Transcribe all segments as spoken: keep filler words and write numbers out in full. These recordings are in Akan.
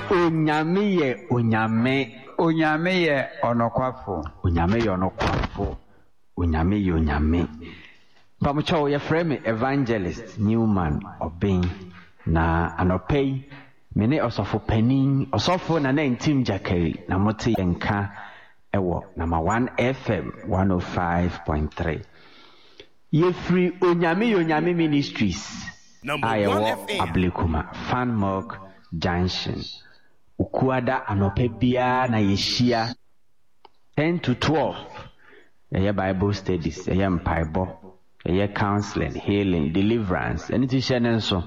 Onyame ye onyame. Onyame ye onokwafo. Onyame ye onokwafo. Onyame ye onyame. Pamucho ye frame Evangelist Newman Obin na anopei mene osofo panin osofo na nineteen Jakari na mote yenka ewo number one F M one oh five point three. Ye free Onyame ye onyame ministries. Number one F M Ablekuma Fanmok Junction. Ukuada anope bia na yeshia ten to twelve. Eye Bible studies, eye mpaibo, eye counseling, healing, deliverance. Anything shenen so.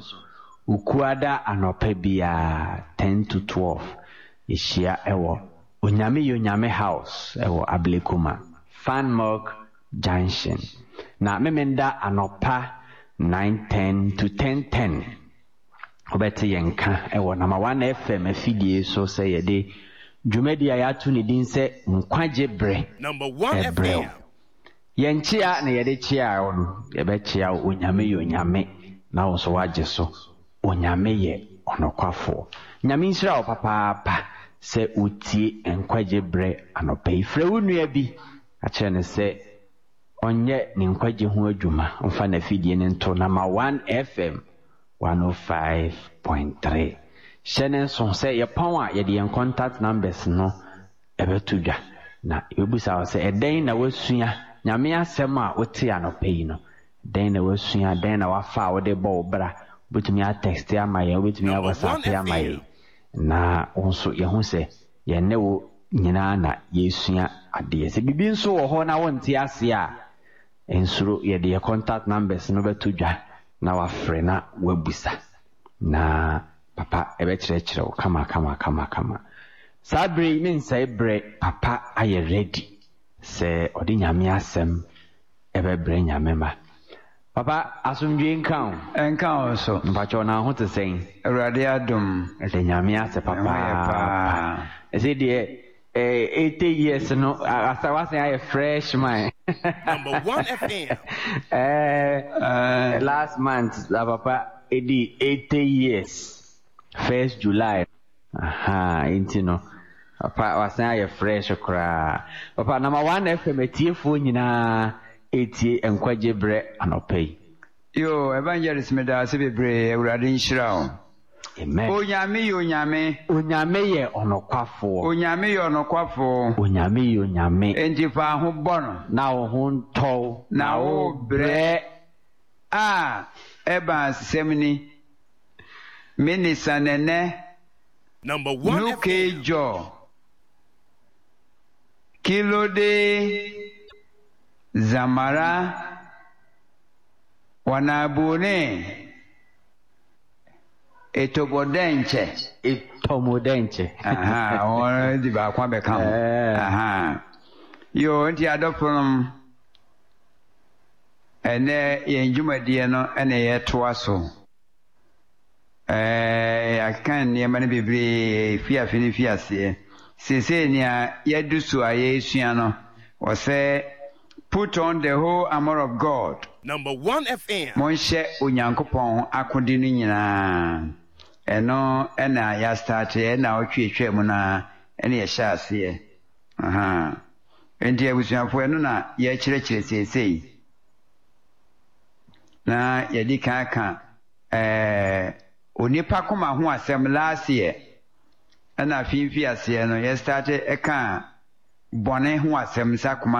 Ukuada anope bia ten to twelve. Yeshia ewo Onyame ye onyame house ewo Ablekuma Fanmok Junction. Na memenda anopa nine ten to ten ten. Obete yenka ewo number one F M afidie so say yede dwumadi ayatu ne din se nkwaje bre number one F M yenchia na yede chia ono yebe chia onyame ye onyame na wo so waje so onyame ye onokwafo nyame nsira o papa pa se utie nkwaje bre anopa ifre unua bi a che ne se onye ni nkwaje ho adwuma mfa na afidie ne nto number one F M one oh five point three. Shenen son say ye power ye the contact numbers no ebetudwa na ebusa wo say eden na wasua nyame asem a wote anopai no den na wasua den na wafa wo de bo bra betumi a text amaye betumi a WhatsApp amaye na onso ye hu say ye ne wo nyina na yesua ade se bibi nso wo ho na wonte ase a ensuro ye the contact numbers no betudwa na wafre na wabusa na papa ebe kire kire o kama kama kama kama sabre min say bre papa aye ready se odi nyame asem ebe bre nyame ma papa asumdwe nkan enkan so mpacho na ho te sen awurade adom ede nyame ase papa ese de eh eighty years no asa was aye fresh man number one F M eh uh, last month la papa edi eighty years first July aha intino papa was aye fresh kra papa number one F M etiefo nyina etie enkwaje bre anopai yo evangelist meda se bebre awurade nhyira o. Amen. Onyame ye onyame. Onyame ye onokwafo. Onyame ye onokwafo. Onyame ye onyame. Enti fa ho bono. Na wo ho nto. Na wo bre. Ah, eba semni. Minisa nene. Number one U K jo. Kilo de Zamara. Wanabune. Etobodenche etomodenche aha o di ba kwa be kan aha yo nti adofom ene ye njumadi no ene ye toa so eh akan ne ma ne bebre fia fini fia se sese ni a yedusu aye sua no o se put on the whole armor of God. Number one F M Monshe onyankopon akodi no nyina eno ena ya start ena otwetwe mu na ena ye sha ase aha enti abusuafo eno na ye kirekire sesei na ye di kan kan eh onipa koma ho asem last year ena finfi ase no ye start e kan bone ho asem sa koma